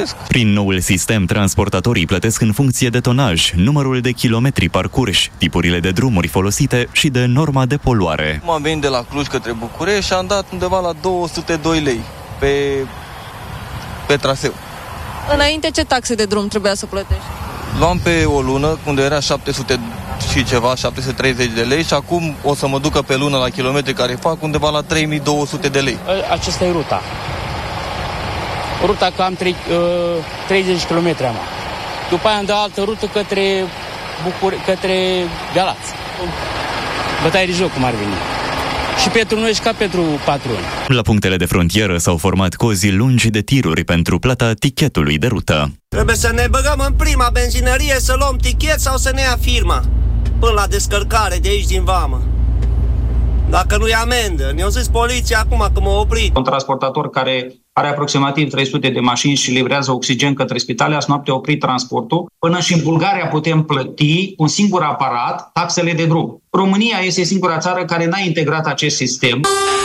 plătesc. Prin noul sistem, transportatorii plătesc în funcție de tonaj, numărul de kilometri parcurși, tipurile de drumuri folosite și de norma de poluare. Am venit de la Cluj către București și am dat undeva la 202 lei pe traseu. Înainte ce taxe de drum trebuia să plătești? Luam pe o lună, unde era 700 și ceva, 730 de lei și acum o să mă ducă pe lună la kilometri care fac undeva la 3200 de lei. Aceasta e ruta. Ruta cam 30 km am. După aia am dat altă rută către Galați. Bătaie de joc, cum ar veni. Și pentru noi și ca pentru patroni. La punctele de frontieră s-au format cozi lungi de tiruri pentru plata tichetului de rută. Trebuie să ne băgăm în prima benzinărie să luăm tichet sau să ne ia firma până la descărcare de aici din vamă. Dacă nu-i amendă, ne-au zis poliția acum că m-a oprit. Un transportator care are aproximativ 300 de mașini și livrează oxigen către spitale, azi noapte a oprit transportul. Până și în Bulgaria putem plăti cu un singur aparat taxele de drum. România este singura țară care n-a integrat acest sistem.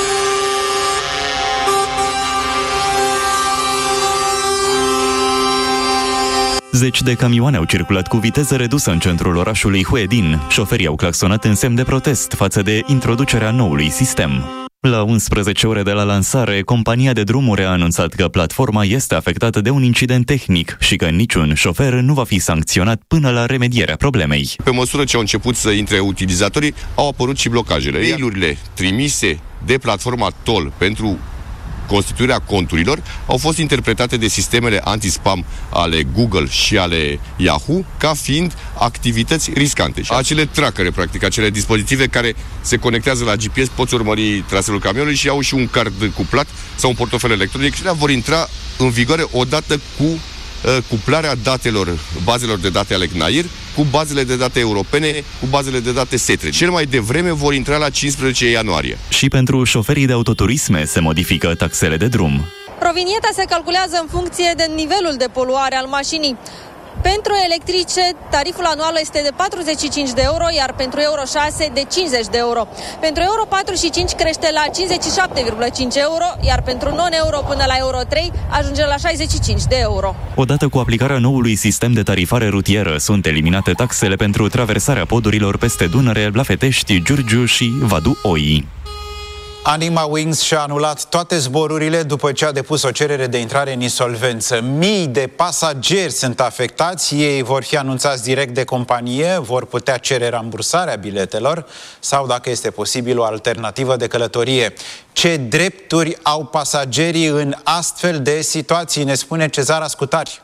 Zeci de camioane au circulat cu viteză redusă în centrul orașului Huedin. Șoferii au claxonat în semn de protest față de introducerea noului sistem. La 11 ore de la lansare, compania de drumuri a anunțat că platforma este afectată de un incident tehnic și că niciun șofer nu va fi sancționat până la remedierea problemei. Pe măsură ce au început să intre utilizatorii, au apărut și blocajele. Mail-urile trimise de platforma Toll pentru constituirea conturilor au fost interpretate de sistemele anti-spam ale Google și ale Yahoo ca fiind activități riscante. Acele trackere, practic, acele dispozitive care se conectează la GPS, poți urmări traseul camionului și au și un card cuplat sau un portofel electronic și vor intra în vigoare odată cu cuplarea datelor, bazelor de date ale CNAIR cu bazele de date europene, cu bazele de date SETRE. Cel mai devreme vor intra la 15 ianuarie. Și pentru șoferii de autoturisme se modifică taxele de drum. Provinieta se calculează în funcție de nivelul de poluare al mașinii. Pentru electrice, tariful anual este de 45 de euro, iar pentru Euro 6 de 50 de euro. Pentru Euro 4 și 5 crește la 57,5 euro, iar pentru non-euro până la Euro 3 ajunge la 65 de euro. Odată cu aplicarea noului sistem de tarifare rutieră, sunt eliminate taxele pentru traversarea podurilor peste Dunăre, Blafetești, Giurgiu și Vadu Oi. Anima Wings și-a anulat toate zborurile după ce a depus o cerere de intrare în insolvență. Mii de pasageri sunt afectați, ei vor fi anunțați direct de companie, vor putea cere rambursarea biletelor sau, dacă este posibil, o alternativă de călătorie. Ce drepturi au pasagerii în astfel de situații, ne spune Cezara Scutari.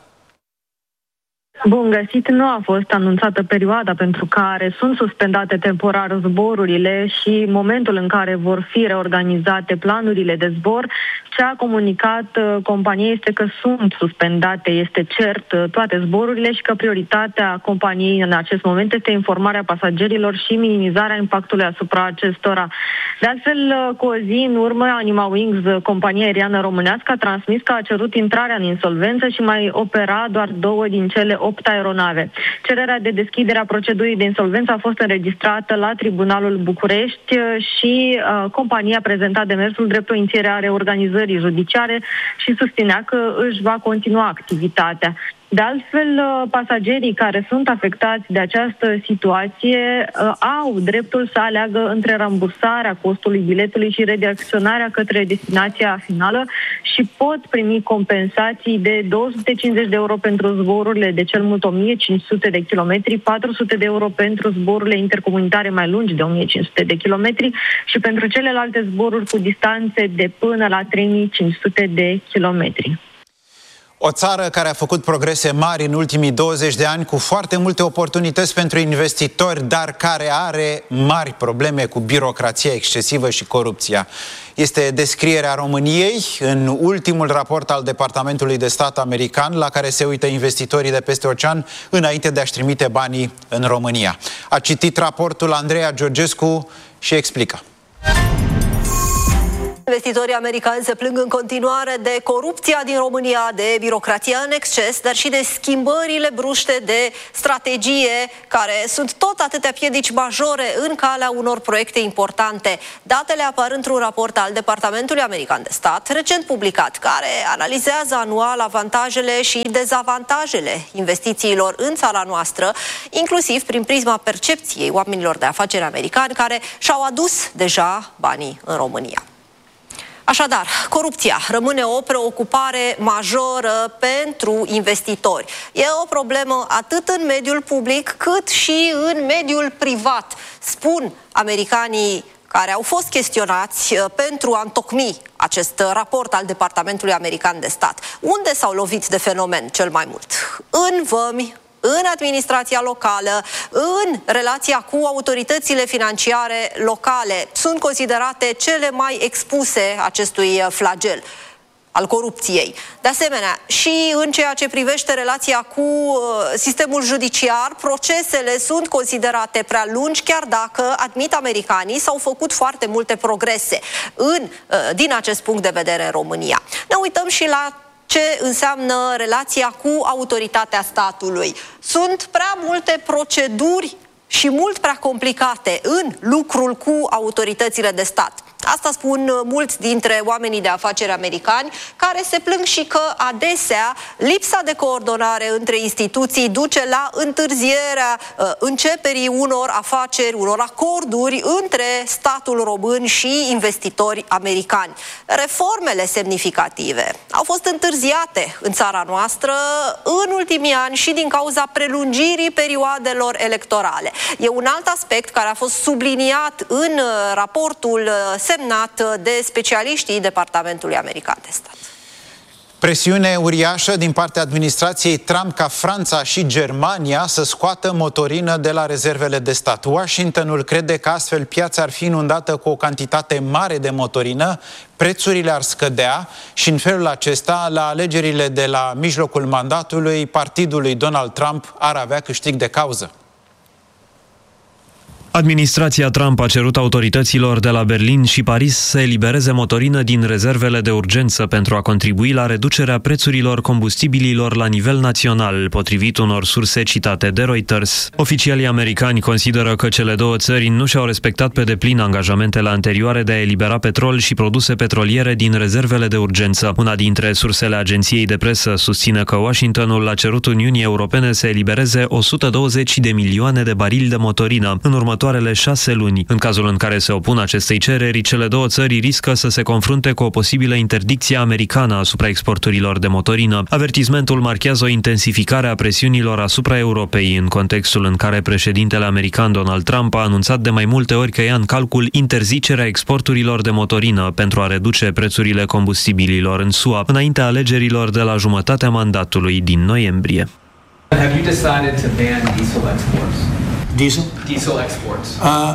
Bun găsit, nu a fost anunțată perioada pentru care sunt suspendate temporar zborurile și momentul în care vor fi reorganizate planurile de zbor. Ce a comunicat compania este că sunt suspendate, este cert, toate zborurile și că prioritatea companiei în acest moment este informarea pasagerilor și minimizarea impactului asupra acestora. De altfel, cu o zi în urmă, Anima Wings, compania aeriană românească, a transmis că a cerut intrarea în insolvență și mai opera doar 2 din cele 8 aeronave. Cererea de deschidere a procedurii de insolvență a fost înregistrată la Tribunalul București și compania a prezentat demersul drept o inițiere a reorganizării judiciare și susținea că își va continua activitatea. De altfel, pasagerii care sunt afectați de această situație au dreptul să aleagă între rambursarea costului biletului și redirecționarea către destinația finală și pot primi compensații de 250 de euro pentru zborurile de cel mult 1500 de kilometri, 400 de euro pentru zborurile intercomunitare mai lungi de 1500 de kilometri și pentru celelalte zboruri cu distanțe de până la 3500 de kilometri. O țară care a făcut progrese mari în ultimii 20 de ani, cu foarte multe oportunități pentru investitori, dar care are mari probleme cu birocrația excesivă și corupția. Este descrierea României în ultimul raport al Departamentului de Stat american, la care se uită investitorii de peste ocean înainte de a-și trimite banii în România. A citit raportul Andreea Georgescu și explică. Investitorii americani se plâng în continuare de corupția din România, de birocrația în exces, dar și de schimbările bruște de strategie, care sunt tot atâtea piedici majore în calea unor proiecte importante. Datele apar într-un raport al Departamentului American de Stat, recent publicat, care analizează anual avantajele și dezavantajele investițiilor în țara noastră, inclusiv prin prisma percepției oamenilor de afaceri americani care și-au adus deja banii în România. Așadar, corupția rămâne o preocupare majoră pentru investitori. E o problemă atât în mediul public cât și în mediul privat, spun americanii care au fost chestionați pentru a întocmi acest raport al Departamentului American de Stat. Unde s-au lovit de fenomen cel mai mult? În vămi, în administrația locală, în relația cu autoritățile financiare locale. Sunt considerate cele mai expuse acestui flagel al corupției. De asemenea, și în ceea ce privește relația cu sistemul judiciar, procesele sunt considerate prea lungi, chiar dacă, admit americanii, s-au făcut foarte multe progrese din acest punct de vedere în România. Ne uităm și la ce înseamnă relația cu autoritatea statului. Sunt prea multe proceduri și mult prea complicate în lucrul cu autoritățile de stat. Asta spun mulți dintre oamenii de afaceri americani, care se plâng și că adesea lipsa de coordonare între instituții duce la întârzierea începerii unor afaceri, unor acorduri între statul român și investitori americani. Reformele semnificative au fost întârziate în țara noastră în ultimii ani și din cauza prelungirii perioadelor electorale. E un alt aspect care a fost subliniat în raportul semnat de specialiștii Departamentului American de Stat. Presiune uriașă din partea administrației Trump ca Franța și Germania să scoată motorină de la rezervele de stat. Washingtonul crede că astfel piața ar fi inundată cu o cantitate mare de motorină, prețurile ar scădea și în felul acesta, la alegerile de la mijlocul mandatului, partidul lui Donald Trump ar avea câștig de cauză. Administrația Trump a cerut autorităților de la Berlin și Paris să elibereze motorină din rezervele de urgență pentru a contribui la reducerea prețurilor combustibililor la nivel național, potrivit unor surse citate de Reuters. Oficialii americani consideră că cele două țări nu și-au respectat pe deplin angajamentele anterioare de a elibera petrol și produse petroliere din rezervele de urgență. Una dintre sursele agenției de presă susține că Washingtonul a cerut Uniunii Europene să elibereze 120 de milioane de barili de motorină în următoarele 6 luni. În cazul în care se opun acestei cereri, cele două țări riscă să se confrunte cu o posibilă interdicție americană asupra exporturilor de motorină. Avertismentul marchează o intensificare a presiunilor asupra Europei, în contextul în care președintele american Donald Trump a anunțat de mai multe ori că ia în calcul interzicerea exporturilor de motorină pentru a reduce prețurile combustibililor în SUA, înaintea alegerilor de la jumătatea mandatului din noiembrie. Have you decided to ban diesel exports? Diesel exports.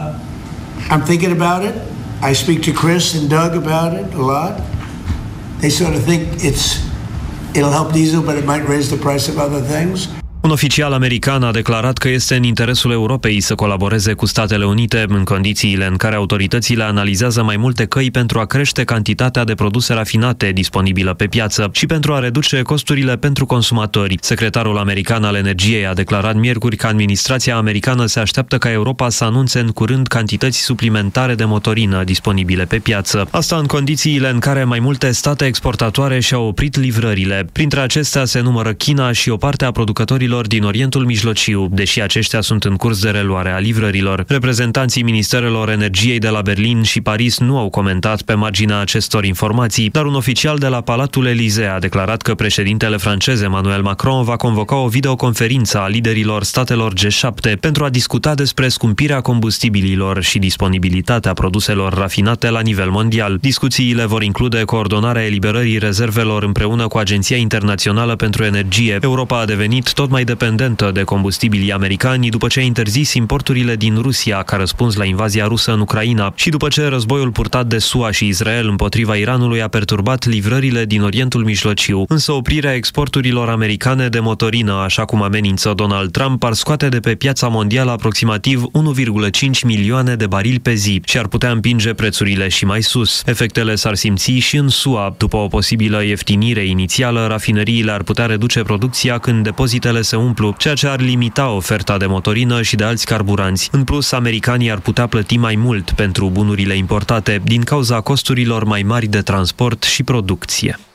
I'm thinking about it. I speak to Chris and Doug about it a lot. They sort of think it'll help diesel, but it might raise the price of other things. Un oficial american a declarat că este în interesul Europei să colaboreze cu Statele Unite în condițiile în care autoritățile analizează mai multe căi pentru a crește cantitatea de produse rafinate disponibilă pe piață și pentru a reduce costurile pentru consumatori. Secretarul american al energiei a declarat miercuri că administrația americană se așteaptă ca Europa să anunțe în curând cantități suplimentare de motorină disponibile pe piață. Asta în condițiile în care mai multe state exportatoare și-au oprit livrările. Printre acestea se numără China și o parte a producătorilor din Orientul Mijlociu, deși aceștia sunt în curs de reluare a livrărilor. Reprezentanții Ministerelor Energiei de la Berlin și Paris nu au comentat pe marginea acestor informații, dar un oficial de la Palatul Elysee a declarat că președintele francez Emmanuel Macron va convoca o videoconferință a liderilor statelor G7 pentru a discuta despre scumpirea combustibililor și disponibilitatea produselor rafinate la nivel mondial. Discuțiile vor include coordonarea eliberării rezervelor împreună cu Agenția Internațională pentru Energie. Europa a devenit tot mai mai dependentă de combustibilii americani după ce a interzis importurile din Rusia ca răspuns la invazia rusă în Ucraina și după ce războiul purtat de SUA și Israel împotriva Iranului a perturbat livrările din Orientul Mijlociu. Însă oprirea exporturilor americane de motorină, așa cum amenință Donald Trump, ar scoate de pe piața mondială aproximativ 1,5 milioane de barili pe zi și ar putea împinge prețurile și mai sus. Efectele s-ar simți și în SUA. După o posibilă ieftinire inițială, rafineriile ar putea reduce producția când depozitele se umplu, ceea ce ar limita oferta de motorină și de alți carburanți. În plus, americanii ar putea plăti mai mult pentru bunurile importate din cauza costurilor mai mari de transport și producție.